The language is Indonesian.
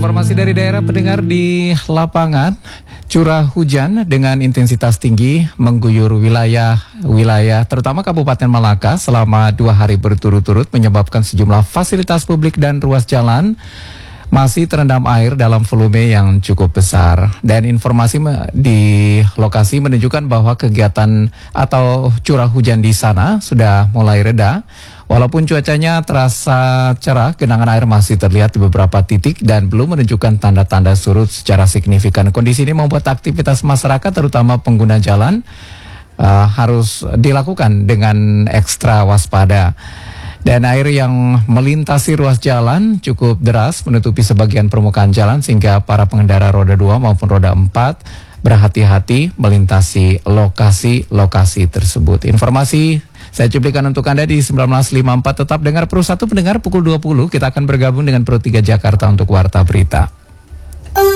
Informasi dari daerah pendengar di lapangan, curah hujan dengan intensitas tinggi mengguyur wilayah terutama Kabupaten Malaka selama 2 hari berturut-turut menyebabkan sejumlah fasilitas publik dan ruas jalan masih terendam air dalam volume yang cukup besar. Dan informasi di lokasi menunjukkan bahwa kegiatan atau curah hujan di sana sudah mulai reda. Walaupun cuacanya terasa cerah, genangan air masih terlihat di beberapa titik dan belum menunjukkan tanda-tanda surut secara signifikan. Kondisi ini membuat aktivitas masyarakat terutama pengguna jalan harus dilakukan dengan ekstra waspada. Dan air yang melintasi ruas jalan cukup deras menutupi sebagian permukaan jalan sehingga para pengendara roda 2 maupun roda 4 berhati-hati melintasi lokasi-lokasi tersebut. Informasi saya cuplikan untuk Anda di 1954. Tetap dengar Pro 1 pendengar pukul 20. Kita akan bergabung dengan Pro 3 Jakarta untuk Warta Berita.